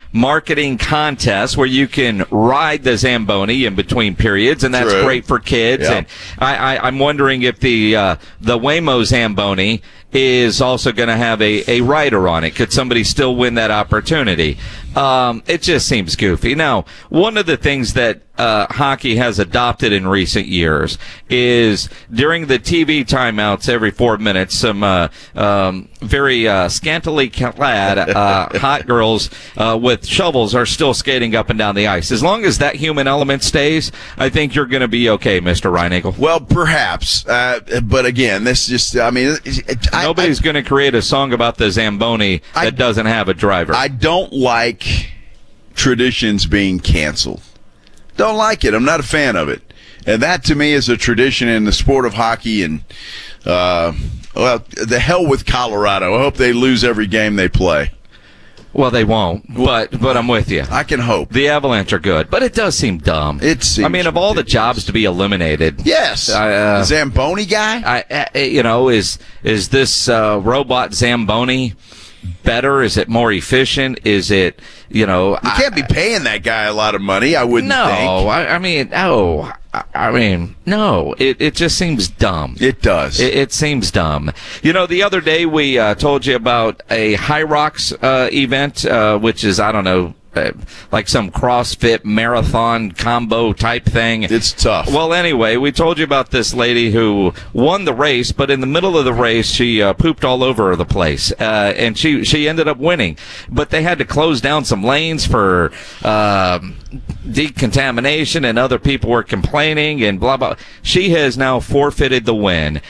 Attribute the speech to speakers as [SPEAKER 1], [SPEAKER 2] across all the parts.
[SPEAKER 1] marketing contest where you can ride the Zamboni in between periods, and that's great for kids.
[SPEAKER 2] Yep.
[SPEAKER 1] And I'm wondering if the Waymo Zamboni is also going to have a rider on it. Could somebody still win that opportunity? It just seems goofy. Now, one of the things that hockey has adopted in recent years is during the TV timeouts every 4 minutes, some very scantily clad hot girls with shovels are still skating up and down the ice. As long as that human element stays, I think you're going to be okay, Mr. Reinagel.
[SPEAKER 2] Well, perhaps. But again, this just, I mean,
[SPEAKER 1] nobody's going to create a song about the Zamboni that doesn't have a driver.
[SPEAKER 2] I don't like traditions being canceled. Don't like it. I'm not a fan of it. And that, to me, is a tradition in the sport of hockey. And, well, the hell with Colorado. I hope they lose every game they play.
[SPEAKER 1] Well, they won't, but I'm with you.
[SPEAKER 2] I can hope.
[SPEAKER 1] The Avalanche are good, but it does seem dumb.
[SPEAKER 2] It seems
[SPEAKER 1] I mean, of all the jobs to be eliminated.
[SPEAKER 2] Yes. Zamboni guy?
[SPEAKER 1] Is this robot Zamboni better? Is it more efficient? Is it,
[SPEAKER 2] You can't be paying that guy a lot of money, I wouldn't think.
[SPEAKER 1] No. It just seems dumb.
[SPEAKER 2] It does.
[SPEAKER 1] It seems dumb. The other day we told you about a High Rocks event, which is, I don't know, like some CrossFit marathon combo type thing.
[SPEAKER 2] It's tough.
[SPEAKER 1] Well, anyway, we told you about this lady who won the race, but in the middle of the race, she pooped all over the place, and she ended up winning. But they had to close down some lanes for decontamination, and other people were complaining, and blah, blah. She has now forfeited the win.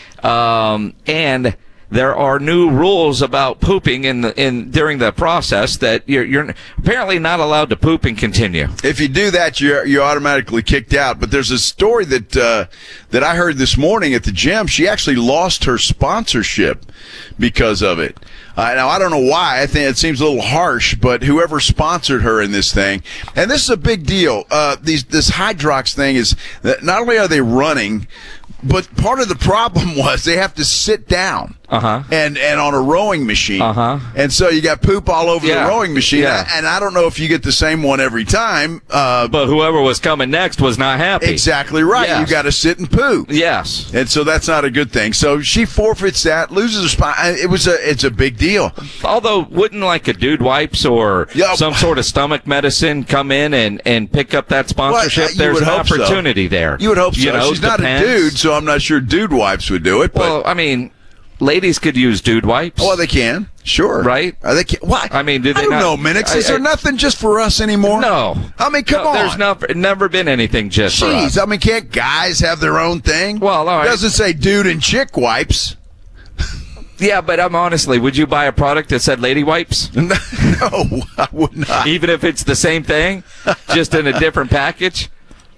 [SPEAKER 1] And there are new rules about pooping during the process that you're apparently not allowed to poop and continue.
[SPEAKER 2] If you do that, you're automatically kicked out. But there's a story that I heard this morning at the gym. She actually lost her sponsorship because of it. Now, I don't know why. I think it seems a little harsh, but whoever sponsored her in this thing, and this is a big deal. This Hydrox thing is that not only are they running, but part of the problem was they have to sit down. And on a rowing machine. And so you got poop all over the rowing machine.
[SPEAKER 1] Yeah.
[SPEAKER 2] And I don't know if you get the same one every time.
[SPEAKER 1] But whoever was coming next was not happy.
[SPEAKER 2] Exactly right.
[SPEAKER 1] Yes.
[SPEAKER 2] You got to sit and poop.
[SPEAKER 1] Yes.
[SPEAKER 2] And so that's not a good thing. So she forfeits that, loses her spot. It's a big deal.
[SPEAKER 1] Although, wouldn't like a Dude Wipes or some sort of stomach medicine come in and pick up that sponsorship? There's an opportunity there.
[SPEAKER 2] You would hope so. She's not a dude, so I'm not sure Dude Wipes would do it. But,
[SPEAKER 1] well, I mean, ladies could use Dude Wipes.
[SPEAKER 2] Oh, they can. Sure.
[SPEAKER 1] Right?
[SPEAKER 2] They can. What?
[SPEAKER 1] I mean, I
[SPEAKER 2] don't know, Minix. Is there nothing just for us anymore?
[SPEAKER 1] No.
[SPEAKER 2] I mean, come on.
[SPEAKER 1] There's never been anything just for us.
[SPEAKER 2] I mean, can't guys have their own thing?
[SPEAKER 1] Well, all right.
[SPEAKER 2] It doesn't say dude and chick wipes.
[SPEAKER 1] Yeah, but honestly, would you buy a product that said lady wipes?
[SPEAKER 2] No, I would not.
[SPEAKER 1] Even if it's the same thing, just in a different package?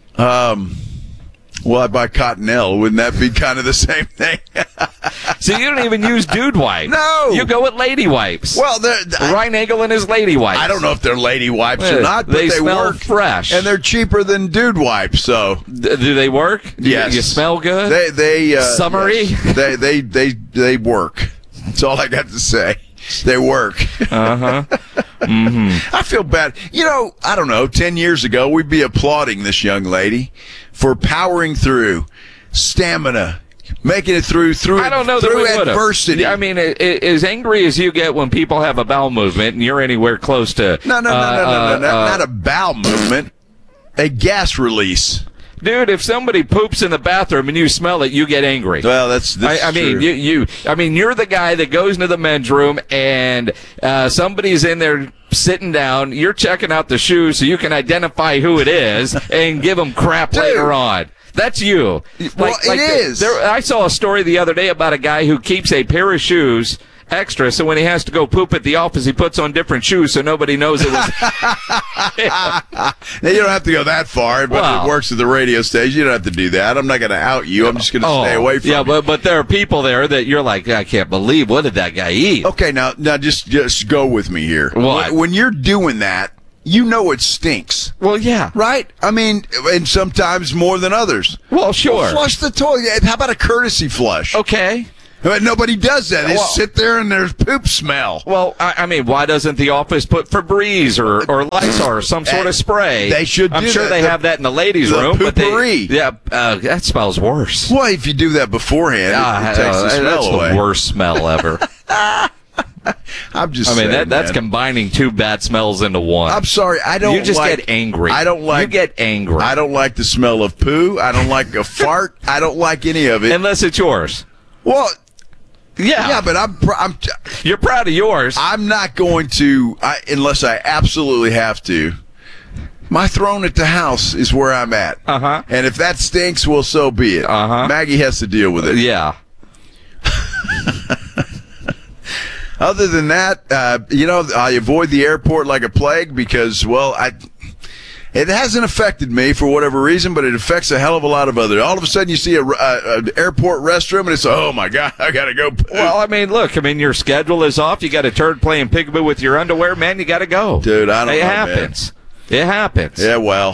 [SPEAKER 2] Well, I buy Cottonelle. Wouldn't that be kind of the same thing?
[SPEAKER 1] So you don't even use Dude Wipes.
[SPEAKER 2] No.
[SPEAKER 1] You go with Lady Wipes.
[SPEAKER 2] Well,
[SPEAKER 1] Reinagel and his Lady Wipes.
[SPEAKER 2] I don't know if they're Lady Wipes or not, but they
[SPEAKER 1] smell
[SPEAKER 2] work
[SPEAKER 1] fresh.
[SPEAKER 2] And they're cheaper than Dude Wipes, so.
[SPEAKER 1] Do they work?
[SPEAKER 2] Yes.
[SPEAKER 1] You smell good?
[SPEAKER 2] They
[SPEAKER 1] summery?
[SPEAKER 2] Yes. They work. That's all I got to say. They work.
[SPEAKER 1] Mm-hmm.
[SPEAKER 2] I feel bad. I don't know, 10 years ago, we'd be applauding this young lady for powering through, stamina, making it through
[SPEAKER 1] I don't know that we
[SPEAKER 2] adversity.
[SPEAKER 1] I mean, as angry as you get when people have a bowel movement and you're anywhere close to...
[SPEAKER 2] No, not a bowel movement, a gas release.
[SPEAKER 1] Dude, if somebody poops in the bathroom and you smell it, you get angry.
[SPEAKER 2] Well, that's
[SPEAKER 1] I mean,
[SPEAKER 2] true.
[SPEAKER 1] You're the guy that goes into the men's room and somebody's in there sitting down. You're checking out the shoes so you can identify who it is and give them crap later on. That's you.
[SPEAKER 2] Well, it is.
[SPEAKER 1] I saw a story the other day about a guy who keeps a pair of shoes extra, so when he has to go poop at the office, he puts on different shoes so nobody knows it was.
[SPEAKER 2] Now, you don't have to go that far, but it works at the radio station. You don't have to do that. I'm not going to out you. I'm just going to stay away from you.
[SPEAKER 1] But there are people there that you're like, I can't believe, what did that guy eat?
[SPEAKER 2] Okay, now just go with me here.
[SPEAKER 1] What?
[SPEAKER 2] When you're doing that, you know it stinks.
[SPEAKER 1] Well, yeah.
[SPEAKER 2] Right? I mean, and sometimes more than others.
[SPEAKER 1] Well, sure.
[SPEAKER 2] Well, flush the toilet. How about a courtesy flush?
[SPEAKER 1] Okay.
[SPEAKER 2] But nobody does that. They
[SPEAKER 1] Well-
[SPEAKER 2] sit there and there's poop smell.
[SPEAKER 1] Well, I mean, why doesn't the office put Febreze or Lysol or some sort of spray?
[SPEAKER 2] They should
[SPEAKER 1] I'm
[SPEAKER 2] do
[SPEAKER 1] sure
[SPEAKER 2] that.
[SPEAKER 1] they have that in the ladies'
[SPEAKER 2] the
[SPEAKER 1] room, but
[SPEAKER 2] poopery.
[SPEAKER 1] that smells worse.
[SPEAKER 2] Well, if you do that beforehand, it takes the smell
[SPEAKER 1] that's
[SPEAKER 2] away.
[SPEAKER 1] the worst smell ever.
[SPEAKER 2] I'm just
[SPEAKER 1] I mean,
[SPEAKER 2] saying,
[SPEAKER 1] that's
[SPEAKER 2] man.
[SPEAKER 1] combining two bad smells into one.
[SPEAKER 2] I'm sorry. I don't
[SPEAKER 1] You just
[SPEAKER 2] like,
[SPEAKER 1] get angry.
[SPEAKER 2] I don't like.
[SPEAKER 1] You get angry.
[SPEAKER 2] I don't like the smell of poo. I don't like a fart. I don't like any of it.
[SPEAKER 1] Unless it's yours.
[SPEAKER 2] Well,
[SPEAKER 1] Yeah.
[SPEAKER 2] yeah, but
[SPEAKER 1] You're proud of yours.
[SPEAKER 2] I'm not going to unless I absolutely have to. My throne at the house is where I'm at.
[SPEAKER 1] Uh-huh.
[SPEAKER 2] And if that stinks, well, so be it.
[SPEAKER 1] Uh-huh.
[SPEAKER 2] Maggie has to deal with it.
[SPEAKER 1] Yeah.
[SPEAKER 2] Other than that, I avoid the airport like a plague because, well, it hasn't affected me for whatever reason, but it affects a hell of a lot of other. All of a sudden, you see an airport restroom, and it's, oh, my God, I got to go poo.
[SPEAKER 1] Well, I mean, look, your schedule is off. You got a turd playing peekaboo with your underwear, man. You got to go.
[SPEAKER 2] Dude, I don't
[SPEAKER 1] It
[SPEAKER 2] know,
[SPEAKER 1] happens. It happens.
[SPEAKER 2] Yeah, well.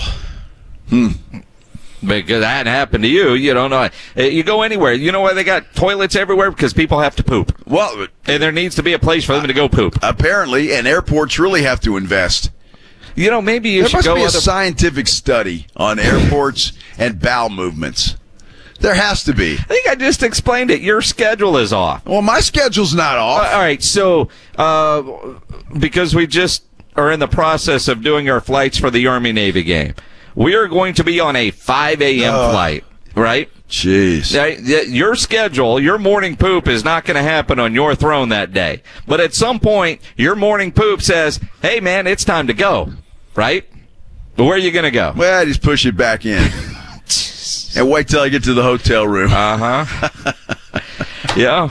[SPEAKER 1] Because that happened to you. You don't know. You go anywhere. You know why they got toilets everywhere? Because people have to poop.
[SPEAKER 2] Well,
[SPEAKER 1] And there needs to be a place for them to go poop.
[SPEAKER 2] apparently, and airports really have to invest.
[SPEAKER 1] Maybe you
[SPEAKER 2] There
[SPEAKER 1] should
[SPEAKER 2] must
[SPEAKER 1] go
[SPEAKER 2] be a
[SPEAKER 1] other.
[SPEAKER 2] scientific study on airports and bowel movements. There has to be.
[SPEAKER 1] I think I just explained it. Your schedule is off.
[SPEAKER 2] Well, my schedule's not off.
[SPEAKER 1] All right, so because we just are in the process of doing our flights for the Army-Navy game, we are going to be on a 5 a.m. flight, right?
[SPEAKER 2] Jeez.
[SPEAKER 1] Your schedule, your morning poop is not going to happen on your throne that day. But at some point, your morning poop says, hey, man, it's time to go, right? But where are you going to go?
[SPEAKER 2] Well, I just push it back in. And wait till I get to the hotel room.
[SPEAKER 1] Uh-huh. Yeah.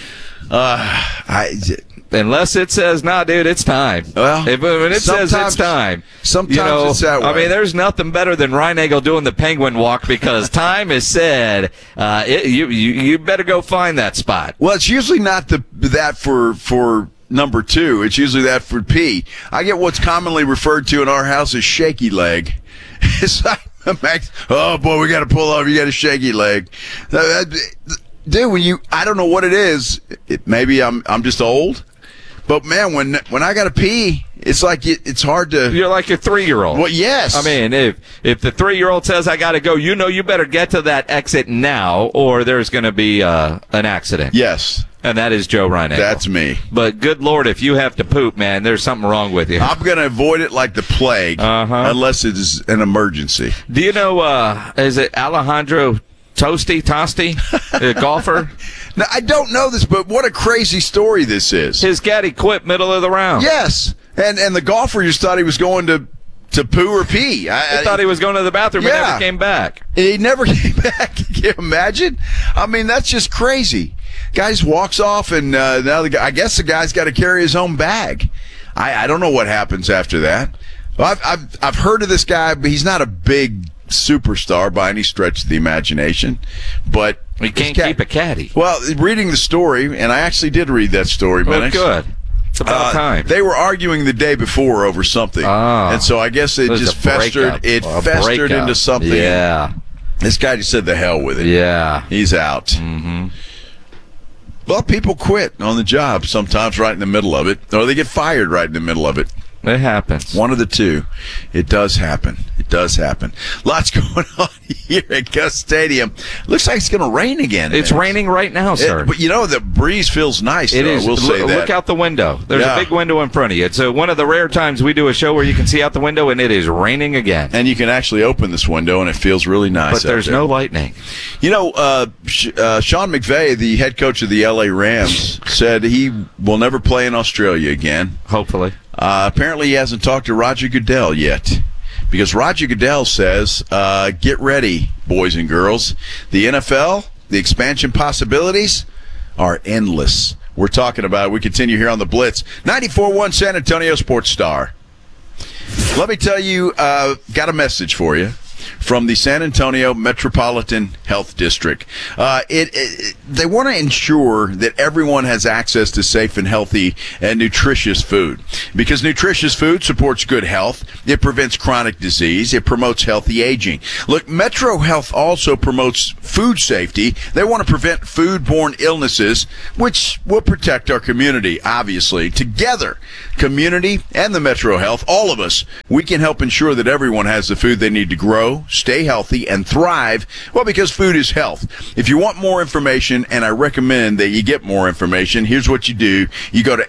[SPEAKER 2] I,
[SPEAKER 1] Unless it says, nah, dude, it's time.
[SPEAKER 2] Well,
[SPEAKER 1] when it says
[SPEAKER 2] sometimes-
[SPEAKER 1] it's time.
[SPEAKER 2] sometimes it's that
[SPEAKER 1] I
[SPEAKER 2] way.
[SPEAKER 1] mean, there's nothing better than Reinagel doing the penguin walk because time is said. You better go find that spot.
[SPEAKER 2] well, it's usually not that for number two. It's usually that for P. I get what's commonly referred to in our house as shaky leg. It's like, Max, oh boy, we got to pull off. You got a shaky leg. Dude, I don't know what it is. Maybe I'm just old. But man, when I got to pee, it's like it's hard to.
[SPEAKER 1] You're like a 3-year-old.
[SPEAKER 2] Well, yes.
[SPEAKER 1] I mean, if the 3-year-old says I got to go, you better get to that exit now, or there's going to be an accident.
[SPEAKER 2] Yes,
[SPEAKER 1] And that is Joe Reinagel.
[SPEAKER 2] that's me.
[SPEAKER 1] But good Lord, if you have to poop, man, there's something wrong with you.
[SPEAKER 2] I'm going to avoid it like the plague, unless it is an emergency.
[SPEAKER 1] Do you know, is it Alejandro Tosti, a golfer?
[SPEAKER 2] Now, I don't know this, but what a crazy story this is.
[SPEAKER 1] His caddy quit middle of the round.
[SPEAKER 2] Yes, and the golfer just thought he was going to poo or pee.
[SPEAKER 1] I thought he was going to the bathroom and
[SPEAKER 2] Yeah.
[SPEAKER 1] never came back.
[SPEAKER 2] He never came back. Can you imagine? I mean, that's just crazy. Guy just walks off, and now I guess the guy's got to carry his own bag. I don't know what happens after that. Well, I've heard of this guy, but he's not a big superstar by any stretch of the imagination. But
[SPEAKER 1] He can't keep a caddy.
[SPEAKER 2] Well, reading the story, and I actually did read that story,
[SPEAKER 1] Well,
[SPEAKER 2] Minix.
[SPEAKER 1] good. It's about time.
[SPEAKER 2] They were arguing the day before over something, and so I guess it
[SPEAKER 1] There's
[SPEAKER 2] just
[SPEAKER 1] a
[SPEAKER 2] festered.
[SPEAKER 1] breakup.
[SPEAKER 2] It
[SPEAKER 1] A
[SPEAKER 2] festered
[SPEAKER 1] breakup.
[SPEAKER 2] into something.
[SPEAKER 1] Yeah.
[SPEAKER 2] This guy just said the hell with it.
[SPEAKER 1] Yeah.
[SPEAKER 2] He's out.
[SPEAKER 1] Mm-hmm.
[SPEAKER 2] Well, people quit on the job sometimes right in the middle of it, or they get fired right in the middle of it.
[SPEAKER 1] It happens.
[SPEAKER 2] One of the two. It does happen. It does happen. Lots going on here at Gus Stadium. Looks like it's going to rain again.
[SPEAKER 1] It's
[SPEAKER 2] Minix.
[SPEAKER 1] raining right now, sir.
[SPEAKER 2] But the breeze feels nice.
[SPEAKER 1] It
[SPEAKER 2] though.
[SPEAKER 1] is.
[SPEAKER 2] We'll say that.
[SPEAKER 1] Look out the window. There's
[SPEAKER 2] Yeah.
[SPEAKER 1] a big window in front of you. It's one of the rare times we do a show where you can see out the window, and it is raining again.
[SPEAKER 2] And you can actually open this window, and it feels really nice.
[SPEAKER 1] But there's
[SPEAKER 2] out there.
[SPEAKER 1] no lightning.
[SPEAKER 2] Sean McVay, the head coach of the LA Rams, said he will never play in Australia again.
[SPEAKER 1] Hopefully.
[SPEAKER 2] Apparently, he hasn't talked to Roger Goodell yet. Because Roger Goodell says, get ready, boys and girls. The NFL, the expansion possibilities are endless. We're talking about it. We continue here on the Blitz. 94.1 San Antonio Sports Star. Let me tell you, got a message for you from the San Antonio Metropolitan Health District. They want to ensure that everyone has access to safe and healthy and nutritious food, because nutritious food supports good health. It prevents chronic disease. It promotes healthy aging. Look, Metro Health also promotes food safety. They want to prevent foodborne illnesses, which will protect our community, obviously. Together, community and the Metro Health, all of us, we can help ensure that everyone has the food they need to grow, stay healthy, and thrive. Well, because food is health. If you want more information, and I recommend that you get more information, here's what you do. You go to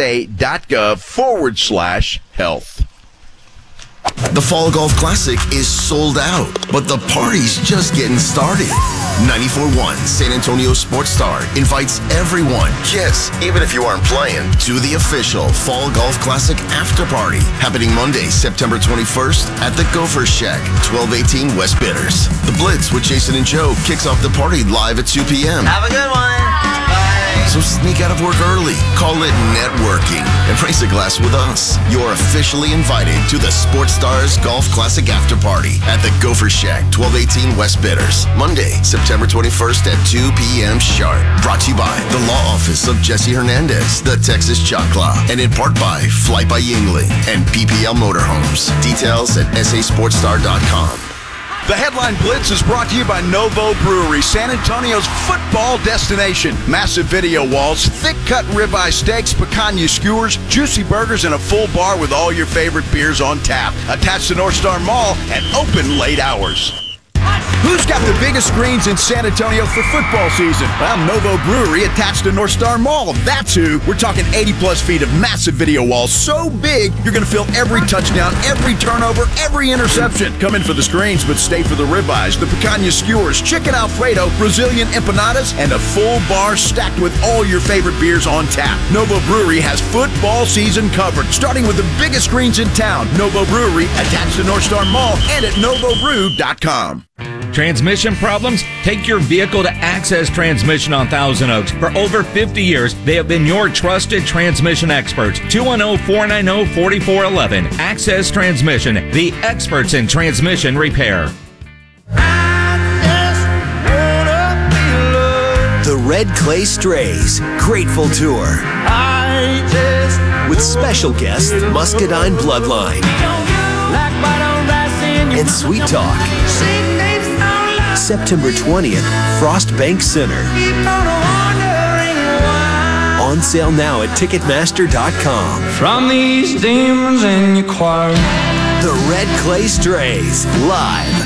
[SPEAKER 2] sa.gov/health.
[SPEAKER 3] The Fall Golf Classic is sold out, but the party's just getting started. 94.1 San Antonio Sports Star invites everyone, yes, even if you aren't playing, to the official Fall Golf Classic after party happening Monday, September 21st at the Gopher Shack, 1218 West Bitters. The Blitz with Jason and Joe kicks off the party live at 2 p.m.
[SPEAKER 4] Have a good one.
[SPEAKER 3] So sneak out of work early, call it networking, and raise a glass with us. You're officially invited to the Sports Stars Golf Classic After Party at the Gopher Shack, 1218 West Bitters, Monday, September 21st at 2 p.m. sharp. Brought to you by the Law Office of Jesse Hernandez, the Texas Choclaw, and in part by Flight by Yingling and PPL Motorhomes. Details at sasportstar.com.
[SPEAKER 2] The Headline Blitz is brought to you by Novo Brewery, San Antonio's football destination. Massive video walls, thick-cut ribeye steaks, picanha skewers, juicy burgers, and a full bar with all your favorite beers on tap. Attached to North Star Mall and open late hours. Who's got the biggest screens in San Antonio for football season? Well, Novo Brewery attached to North Star Mall. That's who. We're talking 80-plus feet of massive video walls, so big you're going to feel every touchdown, every turnover, every interception. Come in for the screens, but stay for the ribeyes, the picanha skewers, chicken Alfredo, Brazilian empanadas, and a full bar stacked with all your favorite beers on tap. Novo Brewery has football season covered, starting with the biggest screens in town. Novo Brewery attached to North Star Mall and at novobrew.com.
[SPEAKER 5] Transmission problems? Take your vehicle to Access Transmission on Thousand Oaks. For over 50 years, they have been your trusted transmission experts. 210-490-4411. Access Transmission, the experts in transmission repair.
[SPEAKER 6] The Red Clay Strays Grateful Tour. With special guests, Muscadine Bloodline and Sweet Talk. September 20th, Frost Bank Center. On sale now at Ticketmaster.com.
[SPEAKER 7] From these demons in your choir.
[SPEAKER 6] The Red Clay Strays, live.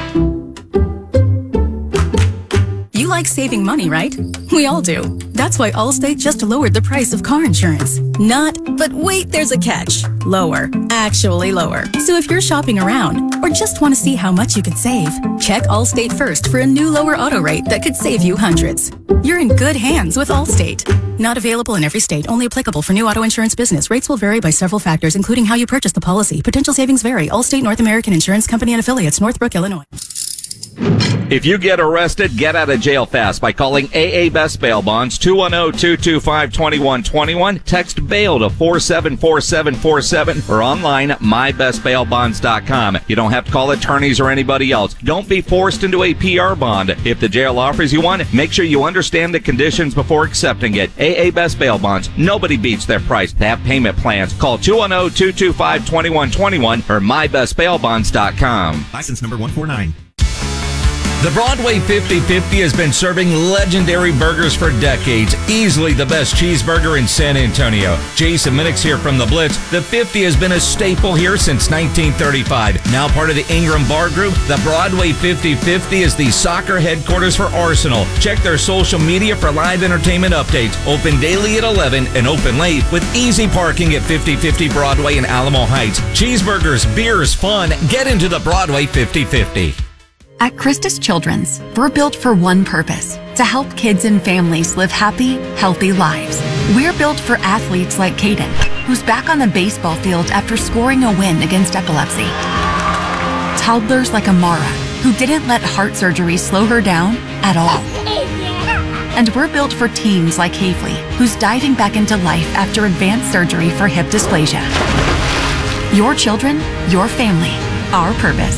[SPEAKER 8] You like saving money, right? We all do. That's why Allstate just lowered the price of car insurance. But wait, there's a catch. Lower. Actually lower. So if you're shopping around or just want to see how much you could save, check Allstate first for a new lower auto rate that could save you hundreds. You're in good hands with Allstate. Not available in every state. Only applicable for new auto insurance business. Rates will vary by several factors, including how you purchase the policy. Potential savings vary. Allstate North American Insurance Company and affiliates, Northbrook, Illinois.
[SPEAKER 1] If you get arrested, get out of jail fast by calling AA Best Bail Bonds, 210-225-2121. Text bail to 474747 or online at mybestbailbonds.com. You don't have to call attorneys or anybody else. Don't be forced into a PR bond. If the jail offers you one, make sure you understand the conditions before accepting it. AA Best Bail Bonds. Nobody beats their price. They have payment plans. Call 210-225-2121 or mybestbailbonds.com.
[SPEAKER 9] License number 149.
[SPEAKER 5] The Broadway 50/50 has been serving legendary burgers for decades. Easily the best cheeseburger in San Antonio. Jason Minix here from The Blitz. The 50 has been a staple here since 1935. Now part of the Ingram Bar Group, the Broadway 50/50 is the soccer headquarters for Arsenal. Check their social media for live entertainment updates. Open daily at 11 and open late with easy parking at 50/50 Broadway in Alamo Heights. Cheeseburgers, beers, fun. Get into the Broadway 50/50.
[SPEAKER 10] At Christus Children's, we're built for one purpose, to help kids and families live happy, healthy lives. We're built for athletes like Caden, who's back on the baseball field after scoring a win against epilepsy. Toddlers like Amara, who didn't let heart surgery slow her down at all. And we're built for teens like Havely, who's diving back into life after advanced surgery for hip dysplasia. Your children, your family, our purpose.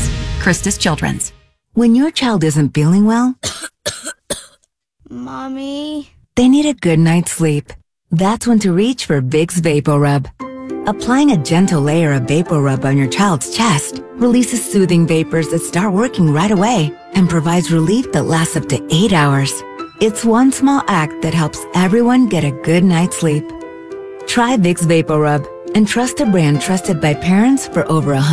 [SPEAKER 10] Christus Children's.
[SPEAKER 4] When your child isn't feeling well,
[SPEAKER 9] Mommy,
[SPEAKER 4] they need a good night's sleep. That's when to reach for Vicks VapoRub. Applying a gentle layer of VapoRub on your child's chest releases soothing vapors that start working right away and provides relief that lasts up to 8 hours. It's one small act that helps everyone get a good night's sleep. Try Vicks VapoRub and trust a brand trusted by parents for over 100